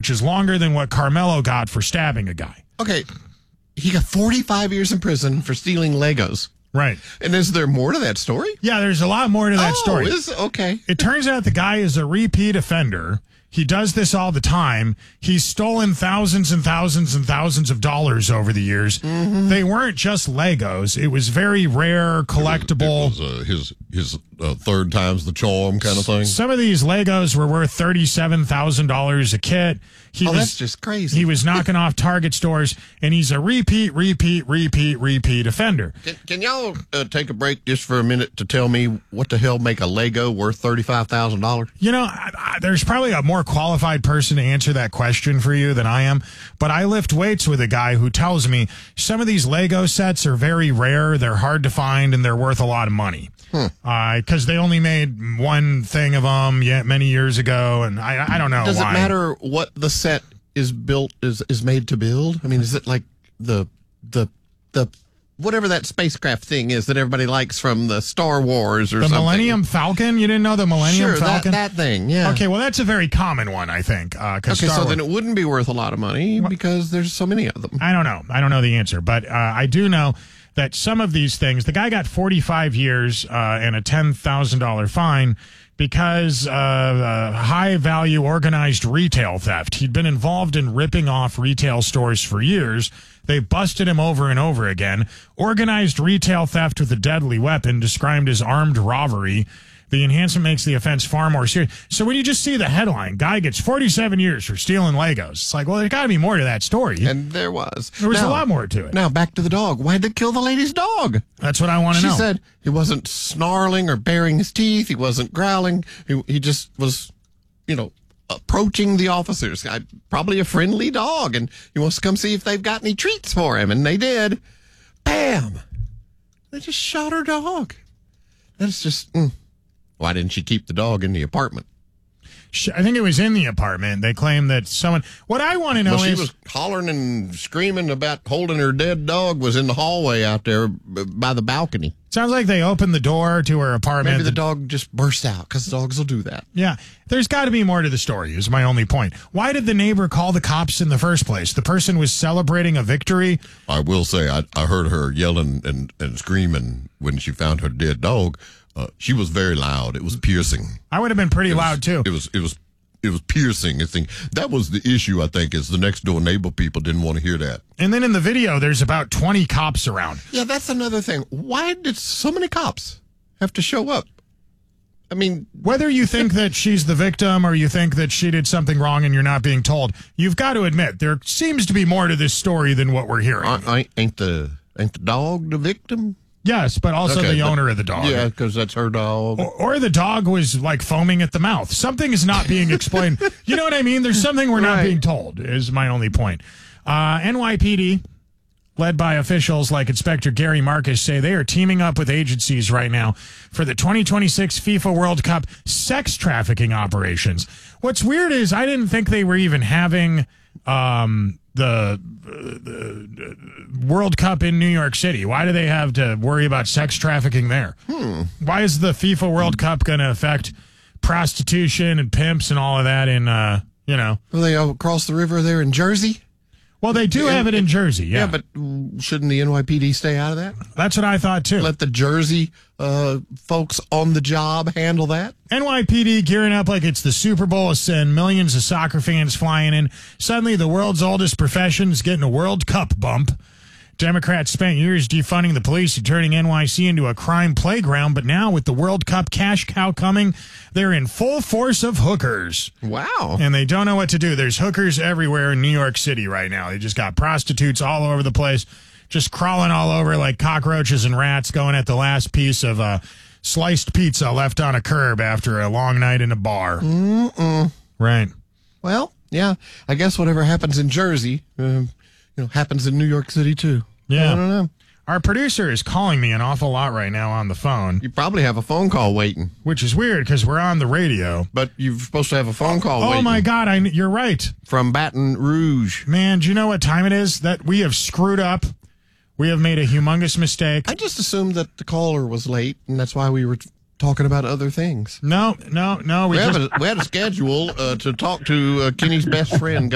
which is longer than what Carmelo got for stabbing a guy. Okay, he got 45 years in prison for stealing Legos. Right. And is there more to that story? Yeah, there's a lot more to that story. Okay. It turns out the guy is a repeat offender. He does this all the time. He's stolen thousands and thousands and thousands of dollars over the years. Mm-hmm. They weren't just Legos. It was very rare, collectible. It was his third time's the charm kind of thing. Some of these Legos were worth $37,000 a kit. That's just crazy. He was knocking off Target stores, and he's a repeat offender. Can y'all take a break just for a minute to tell me what the hell make a Lego worth $35,000? You know, there's probably a more qualified person to answer that question for you than I am, but I lift weights with a guy who tells me some of these Lego sets are very rare, they're hard to find, and they're worth a lot of money. Because they only made one thing of them many years ago, and I don't know Does why. it matter what the set is built is made to build? I mean, is it like the whatever that spacecraft thing is that everybody likes from the Star Wars or the something? Millennium Falcon? You didn't know the Millennium Falcon? That thing, yeah. Okay, well, that's a very common one, I think. Okay, so then it wouldn't be worth a lot of money because there's so many of them. I don't know. I don't know the answer, but I do know that some of these things, the guy got 45 years and a $10,000 fine because of high-value organized retail theft. He'd been involved in ripping off retail stores for years. They busted him over and over again. Organized retail theft with a deadly weapon, described as armed robbery. The enhancement makes the offense far more serious. So when you just see the headline, guy gets 47 years for stealing Legos, it's like, well, there's got to be more to that story. And there was. There was a lot more to it. Now, back to the dog. Why'd they kill the lady's dog? That's what I want to know. She said he wasn't snarling or baring his teeth. He wasn't growling. He just was, approaching the officers. Probably a friendly dog, and he wants to come see if they've got any treats for him, and they did. Bam! They just shot her dog. That's just... Why didn't she keep the dog in the apartment? I think it was in the apartment. They claim that someone... What I want to know is... she was hollering and screaming about holding her dead dog was in the hallway out there by the balcony. Sounds like they opened the door to her apartment. Maybe the dog just burst out, because dogs will do that. Yeah. There's got to be more to the story, is my only point. Why did the neighbor call the cops in the first place? The person was celebrating a victory? I will say, I heard her yelling and screaming when she found her dead dog. She was very loud. It was piercing. I would have been pretty loud, too. It was piercing. That was the issue, I think, is the next door neighbor people didn't want to hear that. And then in the video, there's about 20 cops around. Yeah, that's another thing. Why did so many cops have to show up? I mean... Whether you think that she's the victim or you think that she did something wrong and you're not being told, you've got to admit, there seems to be more to this story than what we're hearing. Ain't the dog the victim? Yes, but also the owner of the dog. Yeah, because that's her dog. Or the dog was like foaming at the mouth. Something is not being explained. You know what I mean? There's something we're not being told, is my only point. NYPD, led by officials like Inspector Gary Marcus, say they are teaming up with agencies right now for the 2026 FIFA World Cup sex trafficking operations. What's weird is I didn't think they were even having the World Cup in New York City. Why do they have to worry about sex trafficking there? Why is the FIFA World Cup going to affect prostitution and pimps and all of that in, Are they across the river there in Jersey? Well, they do have it in Jersey, yeah. Yeah, but shouldn't the NYPD stay out of that? That's what I thought, too. Let the Jersey folks on the job handle that? NYPD gearing up like it's the Super Bowl and millions of soccer fans flying in. Suddenly, the world's oldest profession is getting a World Cup bump. Democrats spent years defunding the police and turning NYC into a crime playground, but now with the World Cup cash cow coming, they're in full force of hookers. Wow. And they don't know what to do. There's hookers everywhere in New York City right now. They just got prostitutes all over the place, just crawling all over like cockroaches and rats, going at the last piece of sliced pizza left on a curb after a long night in a bar. Right. Well, yeah, I guess whatever happens in Jersey... happens in New York City, too. Yeah. I don't know. Our producer is calling me an awful lot right now on the phone. You probably have a phone call waiting. Which is weird, because we're on the radio. But you're supposed to have a phone call waiting. Oh, my God, you're right. From Baton Rouge. Man, do you know what time it is? That we have screwed up. We have made a humongous mistake. I just assumed that the caller was late, and that's why we were talking about other things. No. We had a schedule to talk to Kenny's best friend,